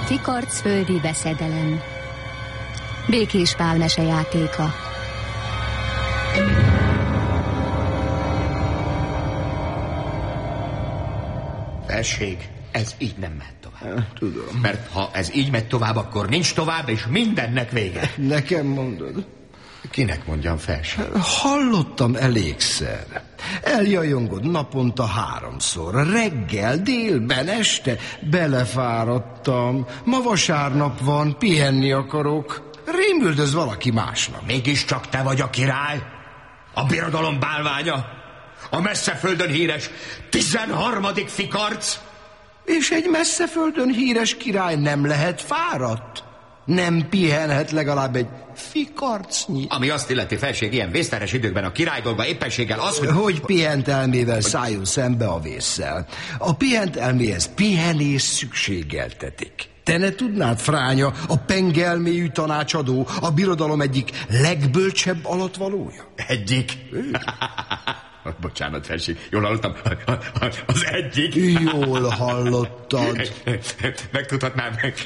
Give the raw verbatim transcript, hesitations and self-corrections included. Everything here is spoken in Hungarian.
Fikarcföldi veszedelem. Békés Pál mesejátéka. Felség, ez így nem mehet tovább. Tudom. Mert ha ez így megy tovább, akkor nincs tovább, és mindennek vége. Nekem mondod? Kinek mondjam, felség? Hallottam elégszer. Eljajongod naponta háromszor. Reggel, délben, este. Belefáradtam. Ma vasárnap van, pihenni akarok. Rémüldöz valaki másnak. Mégiscsak te vagy a király? A birodalom bálványa? A messze földön híres tizenharmadik Fikarc? És egy messze földön híres király nem lehet fáradt? Nem pihenhet legalább egy fikarcnyi? Ami azt illeti, felség, ilyen vészteres időkben a király dolga éppenséggel az, hogy... Hogy pihent elmével szálljon szembe a vésszel. A pihent elméhez pihenés szükségeltetik. Te ne tudnád, fránya, a pengelméjű tanácsadó, a birodalom egyik legbölcsebb alattvalója? Egyik? Bocsánat, felség, jól hallottam? Az egyik? Jól hallottad. Megtudhatnám,